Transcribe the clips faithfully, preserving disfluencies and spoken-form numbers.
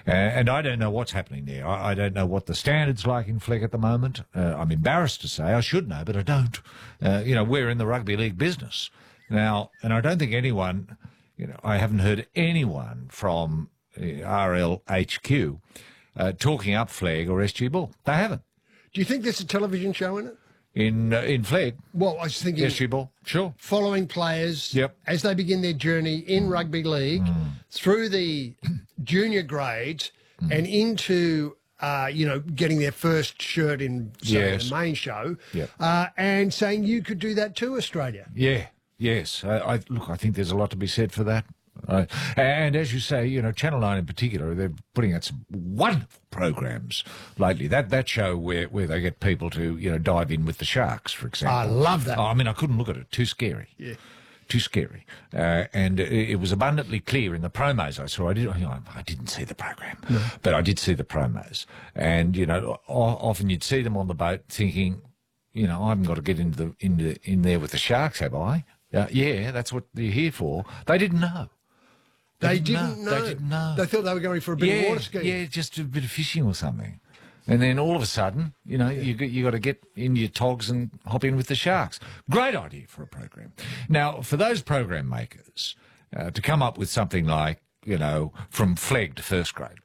Uh, and I don't know what's happening there. I, I don't know what the standard's like in Flegg at the moment. Uh, I'm embarrassed to say. I should know, but I don't. Uh, you know, we're in the rugby league business now, and I don't think anyone, you know, I haven't heard anyone from uh, R L H Q uh, talking up Flegg or S G Ball. They haven't. Do you think there's a television show in it? In uh, in Flegg? Well, I was thinking... S G Ball, sure. Following players yep. as they begin their journey in rugby league, mm. through the junior grades mm. and into, uh, you know, getting their first shirt in, say, yes. the main show, yep. uh, and saying you could do that too, Australia. Yeah, yes. I, I, look, I think there's a lot to be said for that. Uh, and as you say, you know, Channel nine in particular, they're putting out some wonderful programs lately. That that show where, where they get people to, you know, dive in with the sharks, for example. I love that. Oh, I mean, I couldn't look at it. Too scary. Yeah. Too scary. Uh, and it, it was abundantly clear in the promos I saw. I, did, you know, I didn't see the program, no. but I did see the promos. And, you know, often you'd see them on the boat thinking, you know, I haven't got to get into the, into, in there with the sharks, have I? Uh, yeah, that's what they're here for. They didn't know. They, they didn't, didn't know. know. They didn't know. They thought they were going for a bit yeah, of water skiing. Yeah, just a bit of fishing or something. And then all of a sudden, you know, yeah. you you got to get in your togs and hop in with the sharks. Great idea for a program. Now, for those program makers uh, to come up with something like, you know, from Flegg to first grade.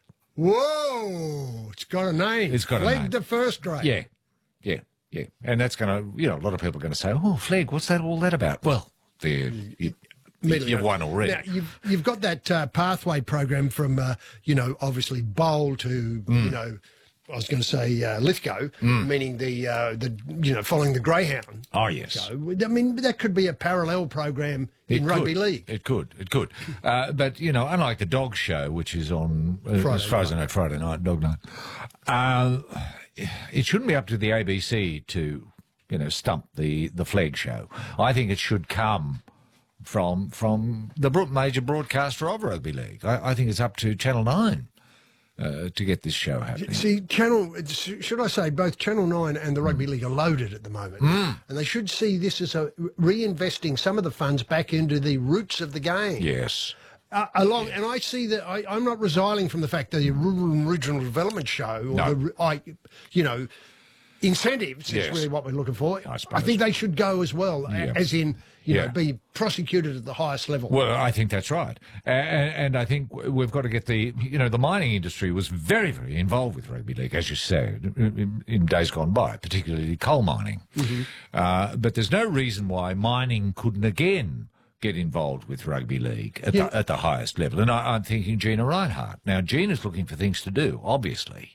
Whoa! It's got a name. It's got Flegg a name. to first grade. Yeah, yeah, yeah. And that's going to, you know, a lot of people are going to say, oh, Flegg, what's that all that about? Well, they're... You, You've won already. Now, you've, you've got that uh, pathway program from, uh, you know, obviously Bowl to, mm. you know, I was going to say uh, Lithgow, mm. meaning the, uh, the, you know, following the Greyhound. Oh, yes. So, I mean, that could be a parallel program in it rugby could. league. It could. It could. Uh, but, you know, unlike the Dog Show, which is on, uh, as far as I know, Friday night, Dog Night, uh, it shouldn't be up to the A B C to, you know, stump the, the Flegg show. I think it should come from from the major broadcaster of rugby league. I, I think it's up to Channel nine uh, to get this show happening. See, Channel, should I say, both Channel nine and the Rugby mm. League are loaded at the moment. Mm. And they should see this as a reinvesting some of the funds back into the roots of the game. Yes. Uh, along, yeah. And I see that I, I'm not resiling from the fact that the Rural and Regional Development Show, or no. the, I, you know, incentives yes. is really what we're looking for. I, I think they should go as well, yeah. as in, you yeah. know, be prosecuted at the highest level. Well, I think that's right. And, and I think we've got to get the, you know, the mining industry was very, very involved with rugby league, as you said, in, in days gone by, particularly coal mining. Mm-hmm. Uh, but there's no reason why mining couldn't again get involved with rugby league at, yeah. the, at the highest level. And I, I'm thinking Gina Reinhardt. Now, Gina's looking for things to do, obviously.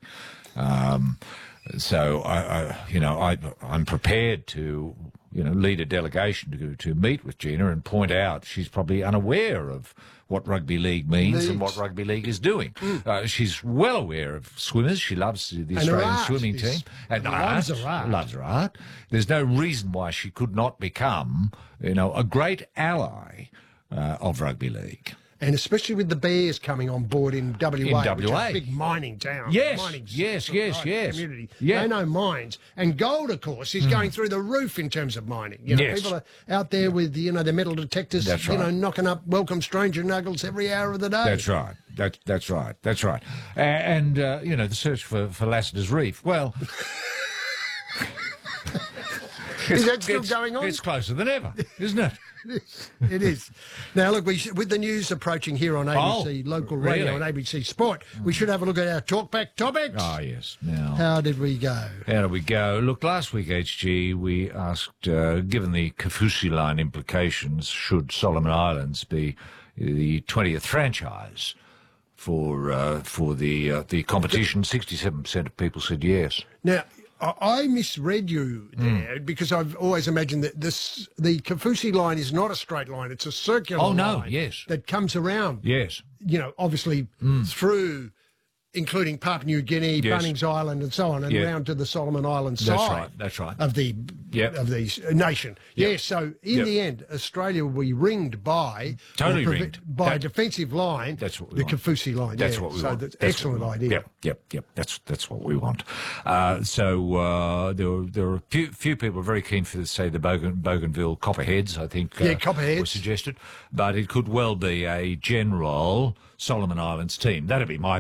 Um, so, I, I, you know, I, I'm prepared to, you know, lead a delegation to to meet with Gina and point out she's probably unaware of what rugby league means Leagues. and what rugby league is doing. Mm. Uh, she's well aware of swimmers. She loves the and Australian swimming team. And loves her art. Loves her art. There's no reason why she could not become, you know, a great ally uh, of rugby league. And especially with the Bears coming on board in W A, in W A. which is a big mining town. Yes, mining yes, yes, yes. Community. Yeah. They know mines. And gold, of course, is mm. going through the roof in terms of mining. You know, yes. people are out there with, you know, their metal detectors, that's you right. know, knocking up welcome stranger nuggets every hour of the day. That's right. That's, that's right. That's right. And, uh, you know, the search for, for Lassiter's Reef, well... Is that still going on? It's closer than ever, isn't it? It is. It is. Now, look, we sh with the news approaching here on A B C oh, Local really? Radio and A B C Sport, we should have a look at our talkback topics. Oh, yes. Now, how did we go? How did we go? Look, last week, H G, we asked, uh, given the Kaufusi line implications, should Solomon Islands be the twentieth franchise for uh, for the uh, the competition? sixty-seven percent of people said yes. Now, I misread you there mm. because I've always imagined that this the Kaufusi line is not a straight line; it's a circular oh, no, line yes. that comes around. Yes, you know, obviously mm. through, including Papua New Guinea, yes. Bunnings Island, and so on, and yeah. round to the Solomon Islands that's side. Right. That's right. Of the yep. of the nation. Yep. Yes. So in yep. the end, Australia will be ringed by totally ringed by that, a defensive line. That's what we the want. Kaufusi line. That's yeah. what we so want. That's that's excellent idea. Yep, yep, yep. That's that's what we want. Uh, so uh, there were there were a few, few people very keen for say the Bogan, Bougainville Copperheads. I think uh, yeah, Copperheads was suggested, but it could well be a general Solomon Islands team. That'd be my